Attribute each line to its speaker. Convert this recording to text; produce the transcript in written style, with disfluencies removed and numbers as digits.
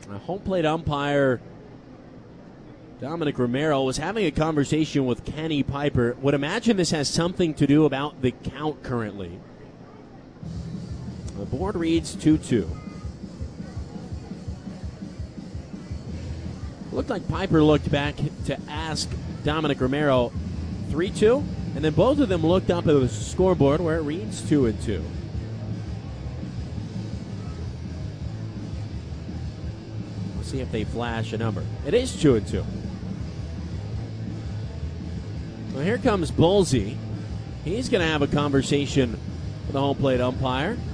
Speaker 1: Home plate umpire Dominic Romero was having a conversation with Kenny Piper. Would imagine this has something to do about the count currently. The board reads 2-2. Looked like Piper looked back to ask Dominic Romero 3-2, and then both of them looked up at the scoreboard where it reads 2-2. We'll see if they flash a number. It is 2-2. Well, here comes Bolsey. He's going to have a conversation with the home plate umpire.